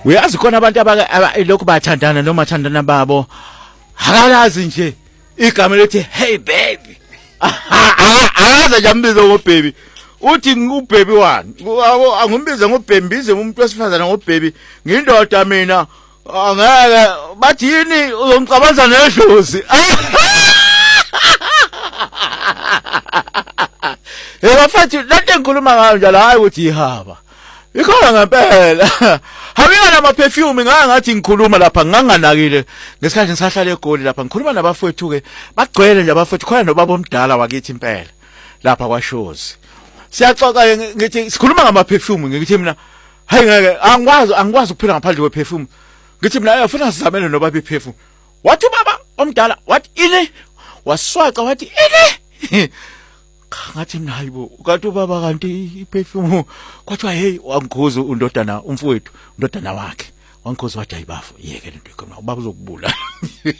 Uyazi khona abantu lokhu bathandana noma bathandana babo akalazi nje igama lethi hey baby akaze jambiza ngobaby uthi ngubaby wani angumbize ngobaby mbize umuntu wesifazana ngobaby ngindoda mina angeke bathi yini uzongicabanza nedlozi bafathi lento engikhuluma ngayo njalo hayi ukuthi ihaba ikhona ngempela habingana ama perfume ngathi ngikhuluma lapha nganganakile ngesikhathi ngisahlala eGoli lapha ngikhuluma nabafowethu ke bagcwele nje abafowethu khona nobaba omdala wakithi impela lapha kwaShozi siyaxoxa ngithi sikhuluma ngama perfume ngithi mina hayi ngeke angikwazi ukuphila ngaphandle kwe perfume ngithi mina ayafuna sizamele nobaba iperfume wathi baba omdala wathi ile waswaca wathi ile ngathi mina hayibo kanti ubaba kanti iperfume kwathiwa hey wangikhuza undodana umfowethu undodana wakhe wangikhuza wathi ayibafo yeke lento ikhona ubaba uzokubula